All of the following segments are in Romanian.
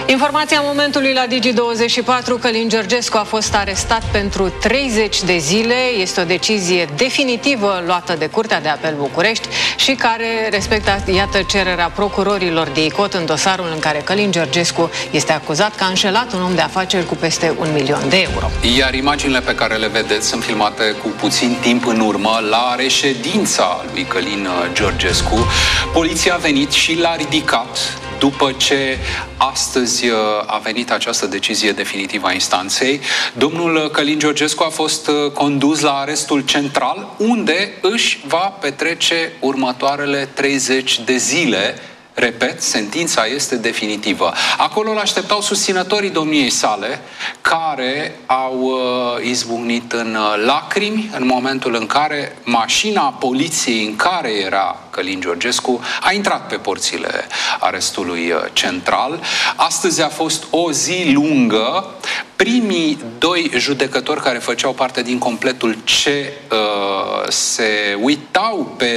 Informația momentului la Digi24: Călin Georgescu a fost arestat pentru 30 de zile. Este o decizie definitivă luată de Curtea de Apel București și care respectă, iată, cererea procurorilor de ICOT în dosarul în care Călin Georgescu este acuzat că a înșelat un om de afaceri cu peste 1 milion de euro. Iar imaginile pe care le vedeți sunt filmate cu puțin timp în urmă la reședința lui Călin Georgescu. Poliția a venit și l-a ridicat după ce astăzi a venit această decizie definitivă a instanței. Domnul Călin Georgescu a fost condus la arestul central, unde își va petrece următoarele 30 de zile. Repet, sentința este definitivă. Acolo îl așteptau susținătorii domniei sale, care au izbucnit în lacrimi în momentul în care mașina poliției în care era Călin Georgescu a intrat pe porțile arestului central. Astăzi a fost o zi lungă. Primii doi judecători care făceau parte din completul C se uitau pe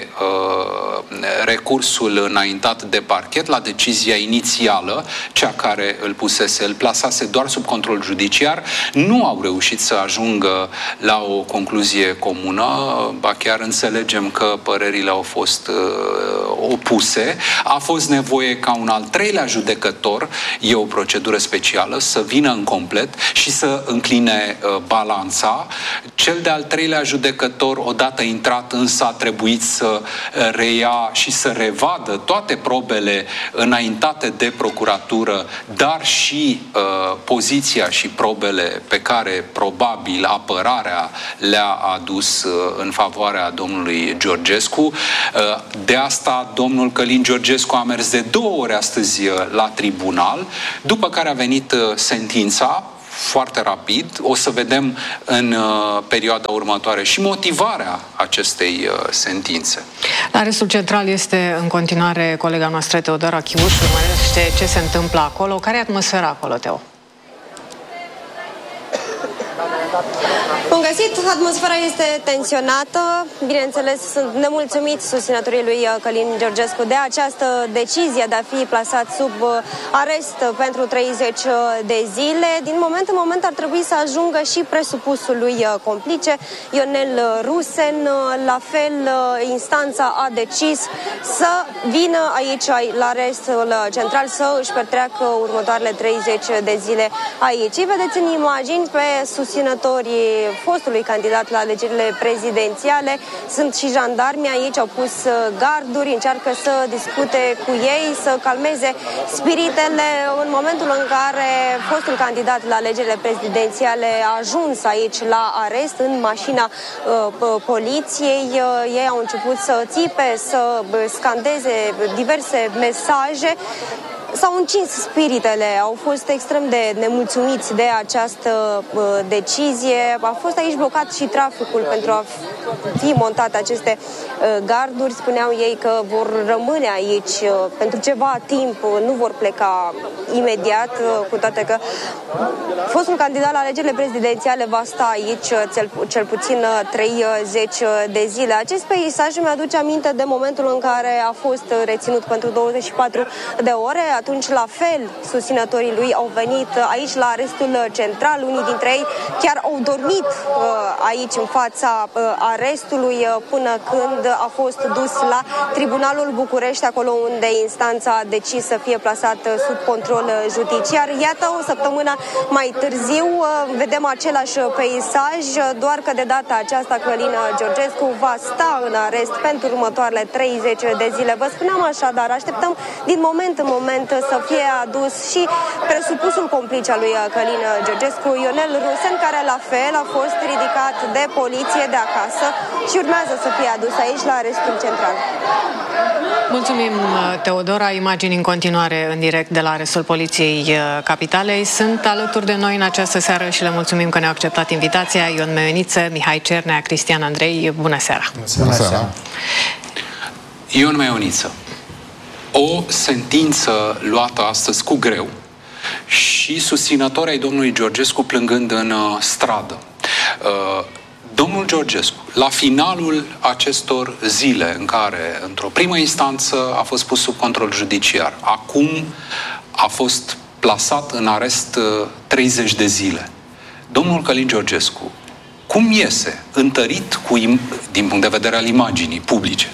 recursul înaintat de parchet, la decizia inițială, cea care îl plasase doar sub control judiciar. Nu au reușit să ajungă la o concluzie comună, ba chiar înțelegem că părerile au fost opuse. A fost nevoie ca un al treilea judecător, e o procedură specială, să vină în complet și să încline balanța. Cel de-al treilea judecător, odată intrat, însă a trebuit să reia și să revadă toate probele înaintate de procuratură, dar și poziția și probele pe care probabil apărarea le-a adus în favoarea domnului Georgescu. De asta domnul Călin Georgescu a mers de 2 ori astăzi la tribunal, după care a venit sentința foarte rapid. O să vedem în perioada următoare și motivarea acestei sentințe. La arestul central este în continuare colega noastră Teodora Chiuș. Urmărește ce se întâmplă acolo. Care e atmosfera acolo, Teo? Bun găsit! Atmosfera este tensionată. Bineînțeles, sunt nemulțumiți susținătorii lui Călin Georgescu de această decizie de a fi plasat sub arest pentru 30 de zile. Din moment în moment ar trebui să ajungă și presupusul lui complice, Ionel Rusen. La fel, instanța a decis să vină aici la arestul central, să își petreacă următoarele 30 de zile aici. Vedeți în imagini pe susținătorii fostului candidat la alegerile prezidențiale. Sunt și jandarmi aici, au pus garduri, încearcă să discute cu ei, să calmeze spiritele. În momentul în care fostul candidat la alegerile prezidențiale a ajuns aici la arest, în mașina poliției, ei au început să țipe, să scandeze diverse mesaje. S-au încins spiritele, au fost extrem de nemulțumiți de această decizie. A fost aici blocat și traficul pentru a fi montate aceste garduri. Spuneau ei că vor rămâne aici pentru ceva timp, nu vor pleca imediat, cu toate că fostul candidat la alegerile prezidențiale va sta aici cel puțin 30 de zile. Acest peisaj îmi aduce aminte de momentul în care a fost reținut pentru 24 de ore. Atunci, la fel, susținătorii lui au venit aici la arestul central. Unii dintre ei chiar au dormit aici în fața arestului până când a fost dus la Tribunalul București, acolo unde instanța a decis să fie plasat sub control judiciar. Iată, o săptămână mai târziu vedem același peisaj, doar că de data aceasta Călin Georgescu va sta în arest pentru următoarele 30 de zile. Vă spuneam așadar, așteptăm din moment în moment să fie adus și presupusul complice al lui Călin Georgescu, Ionel Rusen, care la fel a fost ridicat de poliție de acasă și urmează să fie adus aici la arestul central. Mulțumim, Teodora. Imagini în continuare în direct de la arestul Poliției Capitalei. Sunt alături de noi în această seară și le mulțumim că ne-au acceptat invitația Ion Meioniță, Mihai Cernea, Cristian Andrei. Bună seara! Bună seara! Ion Meioniță, o sentință luată astăzi cu greu și susținători ai domnului Georgescu plângând în stradă. Domnul Georgescu, la finalul acestor zile în care, într-o primă instanță, a fost pus sub control judiciar, acum a fost plasat în arest 30 de zile. Domnul Călin Georgescu, cum iese întărit din punct de vedere al imaginii publice?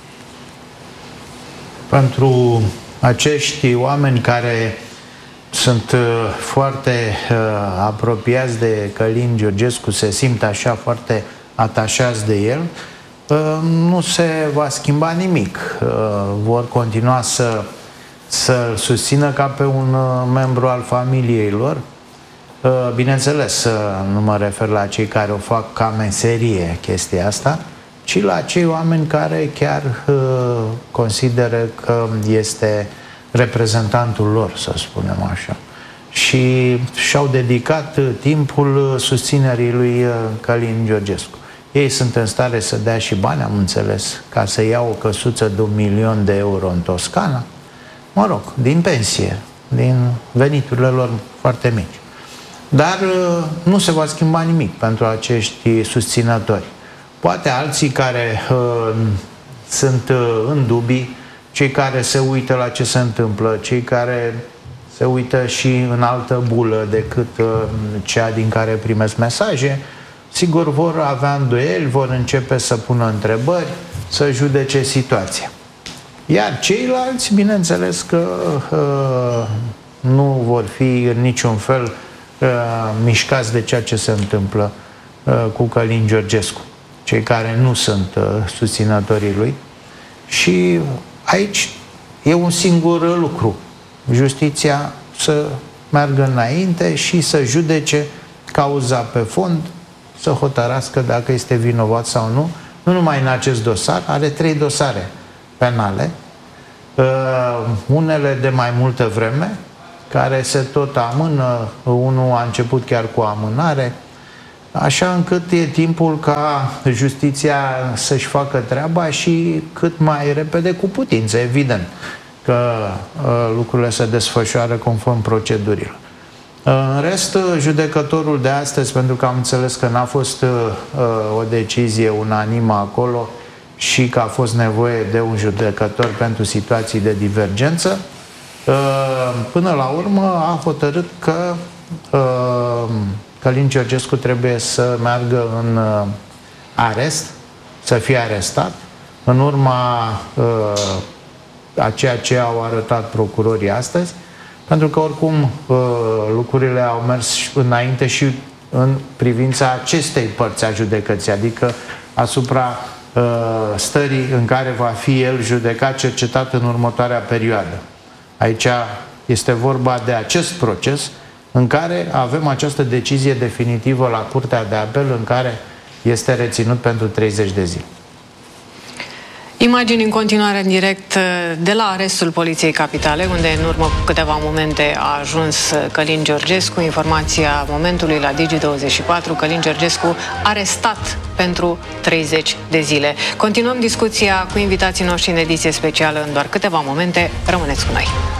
Pentru acești oameni care sunt foarte apropiați de Călin Georgescu, se simt așa foarte atașați de el, nu se va schimba nimic. Vor continua să-l susțină ca pe un membru al familiei lor. Bineînțeles, nu mă refer la cei care o fac ca meserie chestia asta, ci la cei oameni care chiar consideră că este reprezentantul lor, să spunem așa. Și și-au dedicat timpul susținerii lui Călin Georgescu. Ei sunt în stare să dea și bani, am înțeles, ca să ia o căsuță de 1.000.000 de euro în Toscana, mă rog, din pensie, din veniturile lor foarte mici. Dar nu se va schimba nimic pentru acești susținători. Poate alții care sunt în dubii, cei care se uită la ce se întâmplă, cei care se uită și în altă bulă decât cea din care primesc mesaje, sigur vor avea îndoieli, vor începe să pună întrebări, să judece situația. Iar ceilalți, bineînțeles că nu vor fi în niciun fel mișcați de ceea ce se întâmplă cu Călin Georgescu, cei care nu sunt susținătorii lui. Și aici e un singur lucru: justiția să meargă înainte și să judece cauza pe fond, să hotărască dacă este vinovat sau nu. Nu numai în acest dosar, are 3 dosare penale, unele de mai multă vreme, care se tot amână, unul a început chiar cu amânare, așa încât e timpul ca justiția să-și facă treaba și cât mai repede cu putință, evident că lucrurile se desfășoară conform procedurilor. În rest, judecătorul de astăzi, pentru că am înțeles că n-a fost o decizie unanimă acolo și că a fost nevoie de un judecător pentru situații de divergență, până la urmă a hotărât că Călin Georgescu trebuie să meargă în arest, să fie arestat, în urma a ceea ce au arătat procurorii astăzi, pentru că oricum lucrurile au mers înainte și în privința acestei părți a judecății, adică asupra stării în care va fi el judecat, cercetat în următoarea perioadă. Aici este vorba de acest proces în care avem această decizie definitivă la Curtea de Apel, în care este reținut pentru 30 de zile. Imagini în continuare în direct de la arestul Poliției Capitale, unde în urmă cu câteva momente a ajuns Călin Georgescu. Informația momentului la Digi24, Călin Georgescu arestat pentru 30 de zile. Continuăm discuția cu invitații noștri în ediție specială în doar câteva momente. Rămâneți cu noi!